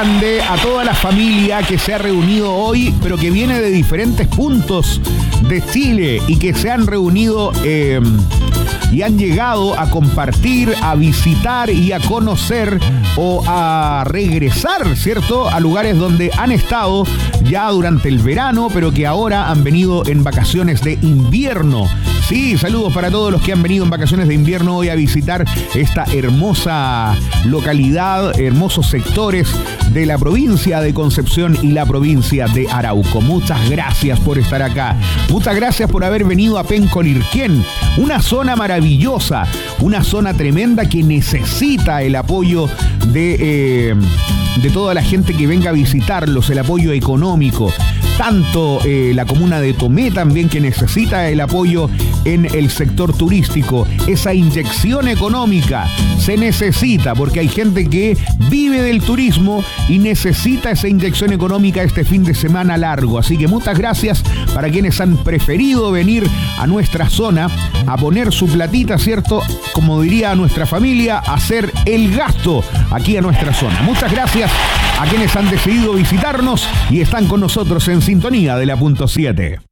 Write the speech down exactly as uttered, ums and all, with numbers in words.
grande a toda la familia que se ha reunido hoy, pero que viene de diferentes puntos de Chile y que se han reunido eh, y han llegado a compartir, a visitar y a conocer o a regresar, ¿cierto?, a lugares donde han estado ya durante el verano, pero que ahora han venido en vacaciones de invierno. Sí, saludos para todos los que han venido en vacaciones de invierno hoy a visitar esta hermosa localidad, hermosos sectores de la provincia de Concepción y la provincia de Arauco. Muchas gracias por estar acá. Muchas gracias por haber venido a Pencolirquén, una zona maravillosa, una zona tremenda que necesita el apoyo de, eh, de toda la gente que venga a visitarlos, el apoyo económico. Tanto eh, la comuna de Tomé también, que necesita el apoyo en el sector turístico. Esa inyección económica se necesita porque hay gente que vive del turismo y necesita esa inyección económica este fin de semana largo. Así que muchas gracias para quienes han preferido venir a nuestra zona a poner su platita, ¿cierto? Como diría nuestra familia, a hacer el gasto aquí a nuestra zona. Muchas gracias a quienes han decidido visitarnos y están con nosotros en sintonía de la punto siete.